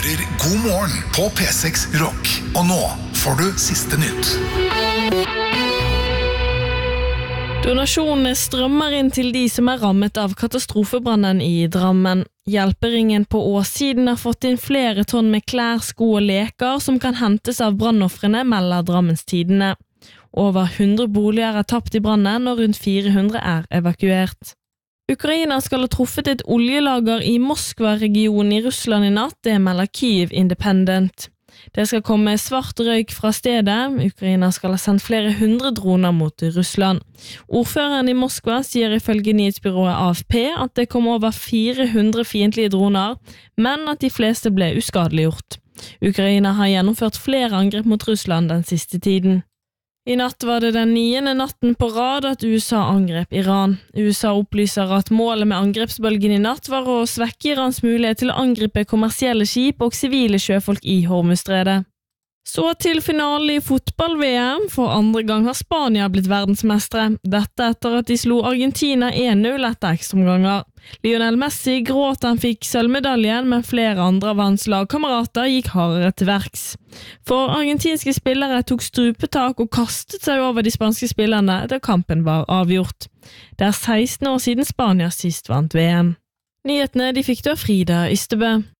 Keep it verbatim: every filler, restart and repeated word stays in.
hører God morgen på P seks Rock. Og nå får du siste nytt. Donasjonene strømmer inn til de som er rammet av katastrofebrannen i Drammen. Hjelperingen på Åssiden har fått inn flere tonn med klær, sko og leker som kan hentes av brannoffrene, melder Drammens Tidende. Over hundre boliger er tapt i brannen, og rundt fire hundre er evakuert. Ukraina skal ha truffet et oljelager i Moskva-regionen i Russland i natt, det melder Kyiv Independent. Det skal komme svart røyk fra stedet. Ukraina skal ha sendt flere hundre droner mot Russland. Ordføreren i Moskva sier ifølge nyhetsbyrået A F P at det kom over fire hundre fiendtlige droner, men at de fleste ble uskadeliggjort. Ukraina har gjennomført flere angrep mot Russland den siste tiden. I natt var det den niende natten på rad at U S A angrep Iran. U S A opplyser at målet med angrepsbølgen i natt var å svekke Irans mulighet til å angripe kommersielle skip og sivile sjøfolk i Hormuzstredet. Så til finalen i fotball-V M. For andre gang har Spania blitt verdensmestre. Dette etter at de slo Argentina en null etter ekstraomganger. Lionel Messi gråt han fikk sølvmedaljen, men flere andre av hans lagkamerater gikk hardere til verks. For argentinske spillere tok strupetak og kastet seg over de spanske spillerne da kampen var avgjort. Det er seksten år siden Spania sist vant V M. Nyhetene de fikk du av Frida Ystebø.